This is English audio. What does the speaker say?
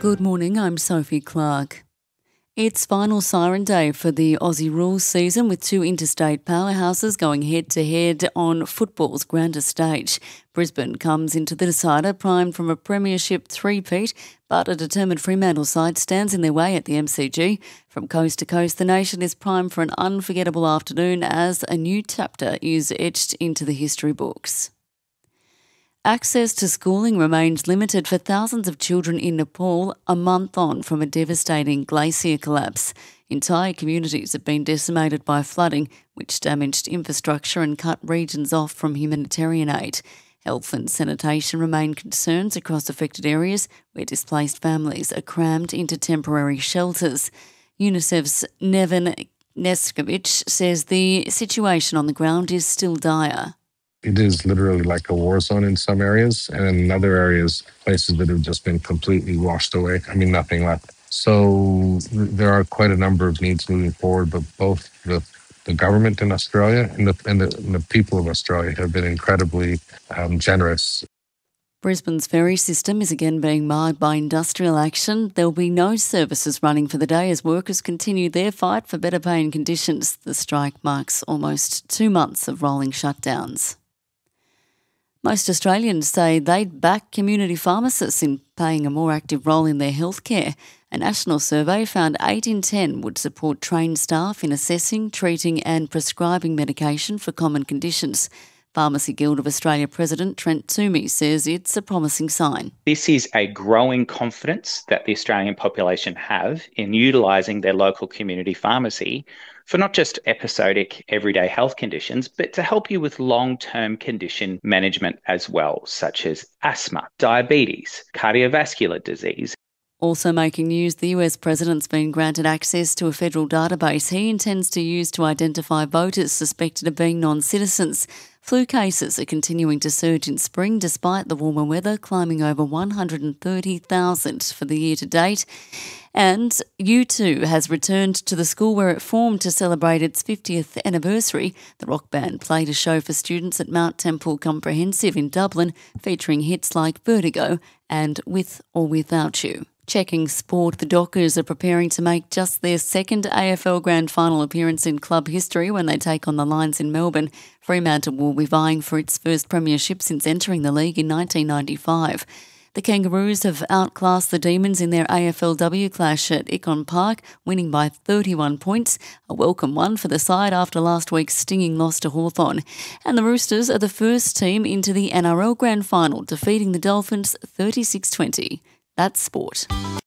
Good morning, I'm Sophie Clark. It's final siren day for the Aussie Rules season, with two interstate powerhouses going head-to-head on football's grandest stage. Brisbane comes into the decider primed from a premiership three-peat, but a determined Fremantle side stands in their way at the MCG. From coast to coast, the nation is primed for an unforgettable afternoon as a new chapter is etched into the history books. Access to schooling remains limited for thousands of children in Nepal a month on from a devastating glacier collapse. Entire communities have been decimated by flooding, which damaged infrastructure and cut regions off from humanitarian aid. Health and sanitation remain concerns across affected areas where displaced families are crammed into temporary shelters. UNICEF's Neven Neskovic says the situation on the ground is still dire. It is literally like a war zone in some areas, and in other areas, places that have just been completely washed away. Nothing left. So there are quite a number of needs moving forward, but both the government in Australia and the people of Australia have been incredibly generous. Brisbane's ferry system is again being marred by industrial action. There will be no services running for the day as workers continue their fight for better pay and conditions. The strike marks almost 2 months of rolling shutdowns. Most Australians say they'd back community pharmacists in playing a more active role in their healthcare. A national survey found 8 in 10 would support trained staff in assessing, treating and prescribing medication for common conditions. Pharmacy Guild of Australia President Trent Toomey says it's a promising sign. This is a growing confidence that the Australian population have in utilising their local community pharmacy for not just episodic everyday health conditions, but to help you with long-term condition management as well, such as asthma, diabetes, cardiovascular disease. Also making news, the US president's been granted access to a federal database he intends to use to identify voters suspected of being non-citizens. Flu cases are continuing to surge in spring despite the warmer weather, climbing over 130,000 for the year to date. And U2 has returned to the school where it formed to celebrate its 50th anniversary. The rock band played a show for students at Mount Temple Comprehensive in Dublin, featuring hits like Vertigo and With or Without You. Checking sport, the Dockers are preparing to make just their second AFL Grand Final appearance in club history when they take on the Lions in Melbourne. Fremantle will be vying for its first premiership since entering the league in 1995. The Kangaroos have outclassed the Demons in their AFLW clash at Icon Park, winning by 31 points, a welcome one for the side after last week's stinging loss to Hawthorn. And the Roosters are the first team into the NRL Grand Final, defeating the Dolphins 36-20. That's sport.